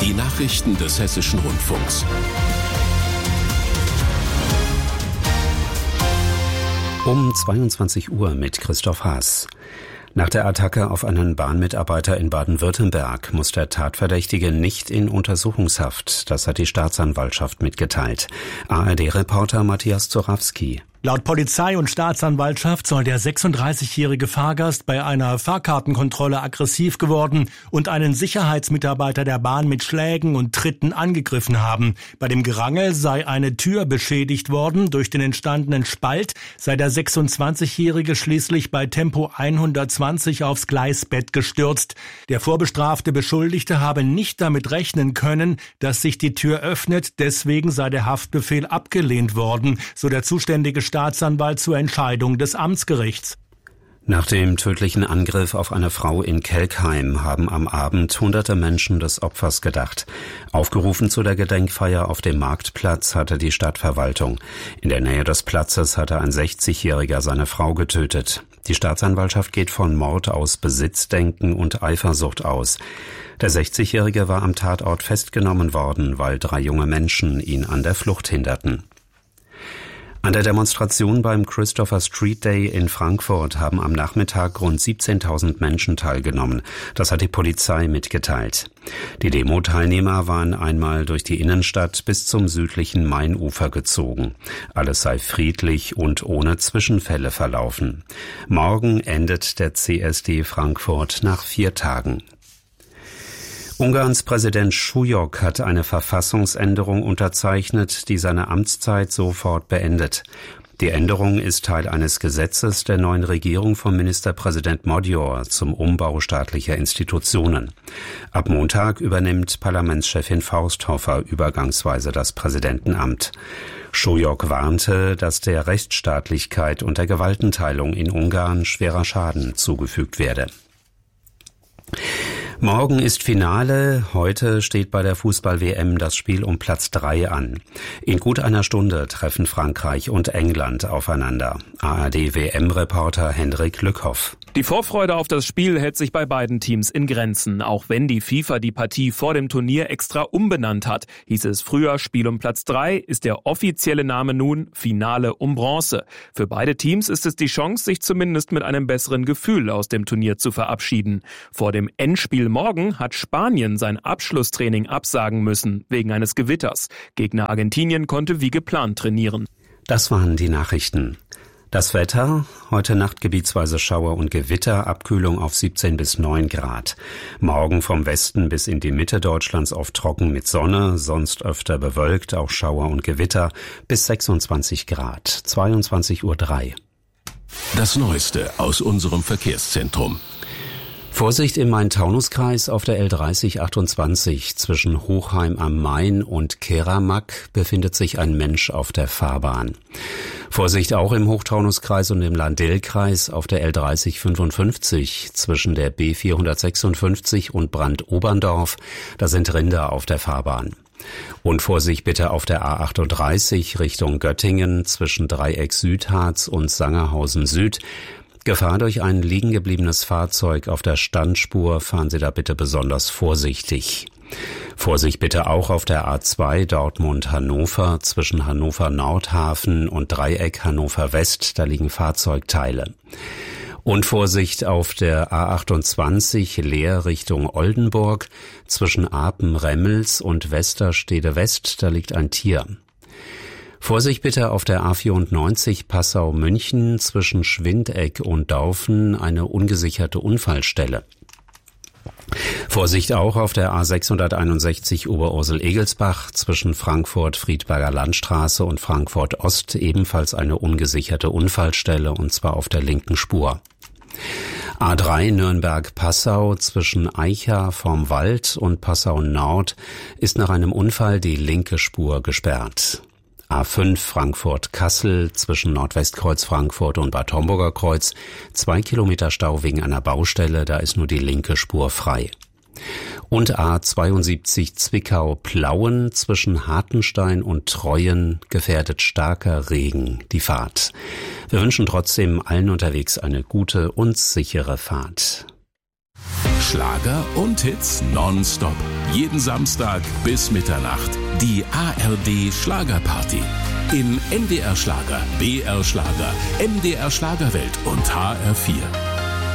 Die Nachrichten des Hessischen Rundfunks. Um 22 Uhr mit Christoph Haas. Nach der Attacke auf einen Bahnmitarbeiter in Baden-Württemberg muss der Tatverdächtige nicht in Untersuchungshaft. Das hat die Staatsanwaltschaft mitgeteilt. ARD-Reporter Matthias Zorawski. Laut Polizei und Staatsanwaltschaft soll der 36-jährige Fahrgast bei einer Fahrkartenkontrolle aggressiv geworden und einen Sicherheitsmitarbeiter der Bahn mit Schlägen und Tritten angegriffen haben. Bei dem Gerangel sei eine Tür beschädigt worden. Durch den entstandenen Spalt sei der 26-jährige schließlich bei Tempo 120 aufs Gleisbett gestürzt. Der vorbestrafte Beschuldigte habe nicht damit rechnen können, dass sich die Tür öffnet. Deswegen sei der Haftbefehl abgelehnt worden, so der zuständige Staatsanwalt zur Entscheidung des Amtsgerichts. Nach dem tödlichen Angriff auf eine Frau in Kelkheim haben am Abend hunderte Menschen des Opfers gedacht. Aufgerufen zu der Gedenkfeier auf dem Marktplatz hatte die Stadtverwaltung. In der Nähe des Platzes hatte ein 60-Jähriger seine Frau getötet. Die Staatsanwaltschaft geht von Mord aus Besitzdenken und Eifersucht aus. Der 60-Jährige war am Tatort festgenommen worden, weil 3 junge Menschen ihn an der Flucht hinderten. An der Demonstration beim Christopher Street Day in Frankfurt haben am Nachmittag rund 17.000 Menschen teilgenommen. Das hat die Polizei mitgeteilt. Die Demo-Teilnehmer waren einmal durch die Innenstadt bis zum südlichen Mainufer gezogen. Alles sei friedlich und ohne Zwischenfälle verlaufen. Morgen endet der CSD Frankfurt nach 4 Tagen. Ungarns Präsident Schujok hat eine Verfassungsänderung unterzeichnet, die seine Amtszeit sofort beendet. Die Änderung ist Teil eines Gesetzes der neuen Regierung von Ministerpräsident Magyar zum Umbau staatlicher Institutionen. Ab Montag übernimmt Parlamentschefin Forsthofer übergangsweise das Präsidentenamt. Schujok warnte, dass der Rechtsstaatlichkeit und der Gewaltenteilung in Ungarn schwerer Schaden zugefügt werde. Morgen ist Finale. Heute steht bei der Fußball-WM das Spiel um Platz 3 an. In gut einer Stunde treffen Frankreich und England aufeinander. ARD-WM-Reporter Hendrik Lückhoff. Die Vorfreude auf das Spiel hält sich bei beiden Teams in Grenzen. Auch wenn die FIFA die Partie vor dem Turnier extra umbenannt hat, hieß es früher Spiel um Platz 3, ist der offizielle Name nun Finale um Bronze. Für beide Teams ist es die Chance, sich zumindest mit einem besseren Gefühl aus dem Turnier zu verabschieden. Vor dem Endspiel morgen hat Spanien sein Abschlusstraining absagen müssen, wegen eines Gewitters. Gegner Argentinien konnte wie geplant trainieren. Das waren die Nachrichten. Das Wetter, heute Nacht gebietsweise Schauer und Gewitter, Abkühlung auf 17 bis 9 Grad. Morgen vom Westen bis in die Mitte Deutschlands oft trocken mit Sonne, sonst öfter bewölkt, auch Schauer und Gewitter, bis 26 Grad, 22:03 Uhr. Das Neueste aus unserem Verkehrszentrum. Vorsicht im Main-Taunus-Kreis auf der L30/28. Zwischen Hochheim am Main und Keramak befindet sich ein Mensch auf der Fahrbahn. Vorsicht auch im Hochtaunuskreis und im Landil-Kreis auf der L30/55 zwischen der B456 und Brandoberndorf. Da sind Rinder auf der Fahrbahn. Und Vorsicht bitte auf der A38 Richtung Göttingen zwischen Dreieck Südharz und Sangerhausen Süd. Gefahr durch ein liegengebliebenes Fahrzeug auf der Standspur, fahren Sie da bitte besonders vorsichtig. Vorsicht bitte auch auf der A2 Dortmund-Hannover zwischen Hannover-Nordhafen und Dreieck Hannover-West, da liegen Fahrzeugteile. Und Vorsicht auf der A28 Leer Richtung Oldenburg zwischen Apen-Remmels und Westerstede-West, da liegt ein Tier. Vorsicht bitte auf der A94 Passau-München zwischen Schwindeck und Daufen, eine ungesicherte Unfallstelle. Vorsicht auch auf der A661 Oberursel-Egelsbach zwischen Frankfurt-Friedberger Landstraße und Frankfurt-Ost, ebenfalls eine ungesicherte Unfallstelle, und zwar auf der linken Spur. A3 Nürnberg-Passau zwischen Eicha vorm Wald und Passau Nord ist nach einem Unfall die linke Spur gesperrt. A5 Frankfurt-Kassel zwischen Nordwestkreuz Frankfurt und Bad Homburger Kreuz, 2 Kilometer Stau wegen einer Baustelle, da ist nur die linke Spur frei. Und A72 Zwickau-Plauen zwischen Hartenstein und Treuen gefährdet starker Regen die Fahrt. Wir wünschen trotzdem allen unterwegs eine gute und sichere Fahrt. Schlager und Hits nonstop. Jeden Samstag bis Mitternacht. Die ARD Schlagerparty. In NDR Schlager, BR Schlager, MDR Schlagerwelt und HR4.